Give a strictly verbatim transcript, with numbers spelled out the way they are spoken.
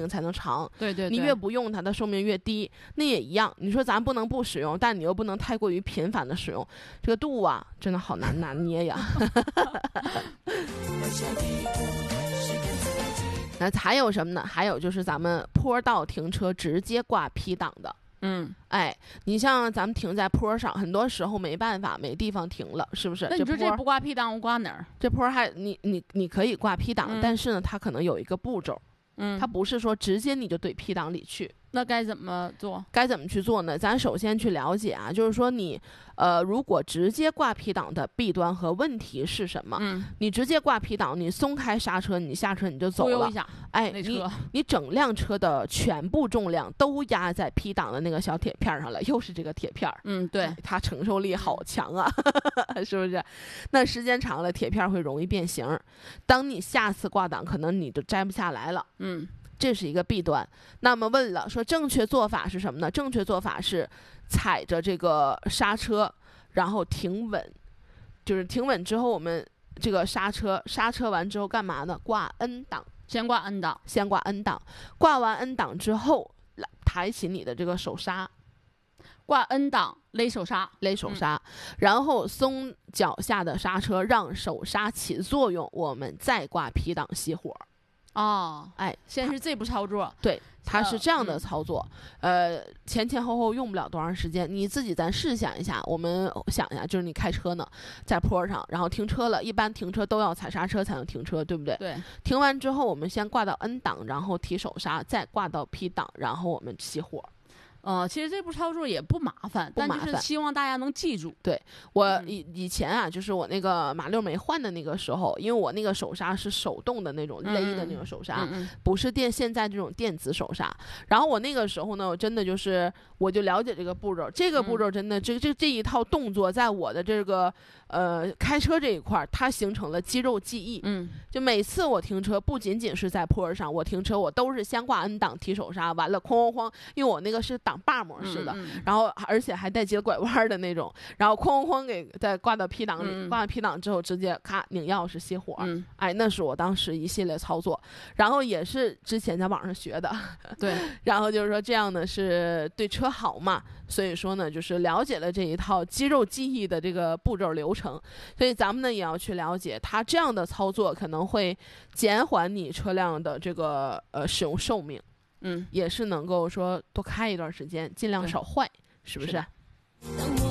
命才能长。 对对对， 你越不用它的寿命越低。那也一样，你说咱不能不使用，但你又不能太过于频繁的使用，这个度啊真的好难拿捏呀。那还有什么呢？还有就是咱们坡道停车直接挂 P 档的。 嗯， 哎，你像咱们停在坡上，很多时候没办法，没地方停了，是不是？ 那你说这坡这不挂 P 档，我挂哪儿？ 这坡还你你你可以挂 P 档， 嗯、 但是呢，它可能有一个步骤， 嗯， 它不是说直接你就怼 P 档里去。 那该怎么做？ 该怎么去做呢？咱首先去了解啊，就是说你，呃，如果直接挂 P 档的弊端和问题是什么？ 嗯， 你直接挂 P 档，你松开刹车，你下车你就走了。 一下哎， 那车你你整辆车的全部重量都压在 P 档的那个小铁片上了，又是这个铁片。 嗯，对， 它承受力好强啊，是不是？那时间长了，铁片会容易变形。当你下次挂档，可能你都摘不下来了。 嗯。 这是一个弊端。那么问了，说正确做法是什么呢？正确做法是踩着这个刹车，然后停稳，就是停稳之后，我们这个刹车，刹车完之后干嘛呢？挂 N 档， 先挂 N 档， 先挂 N 档，挂完 N 档之后，抬起你的这个手刹， 挂 N 档勒手刹， 勒手刹，嗯、然后松脚下的刹车，让手刹起作用，我们再挂 P 档熄火。 哦， 哎， 先是这步操作， 对，它是这样的操作， 呃、 嗯、呃，前前后后用不了多长时间，你自己咱试想一下，我们想一下，就是你开车呢，在坡上，然后停车了，一般停车都要踩刹车才能停车，对不对？ 对。 停完之后，我们先挂到 N 档，然后提手刹，再挂到 P 档，然后我们熄火。 呃，其实这步操作也不麻烦， 不麻烦， 但就是希望大家能记住。 对，我以以前啊，就是我那个马六没换的那个时候，因为我那个手刹是手动的那种勒的那种手刹， 嗯嗯、 不是电现在这种电子手刹。然后我那个时候呢，我真的就是我就了解这个步骤，这个步骤真的、嗯、这这这一套动作，在我的这个呃开车这一块，它形成了肌肉记忆。 嗯， 就每次我停车，不仅仅是在坡上，我停车我都是先挂 N 档提手刹，完了哐哐哐，因为我那个是挡把模式的。 嗯嗯、 然后而且还带急拐弯的那种，然后哐哐哐给再挂到 P 档里， 嗯、 挂到 P 档之后直接咔拧钥匙熄火， 嗯、 哎，那是我当时一系列操作，然后也是之前在网上学的， 对， 然后就是说这样呢是对车好嘛，所以说呢就是了解了这一套肌肉记忆的这个步骤流程，所以咱们呢也要去了解它这样的操作可能会减缓你车辆的这个呃使用寿命。 嗯， 也是能够说多开一段时间，尽量少坏，是不是？ 是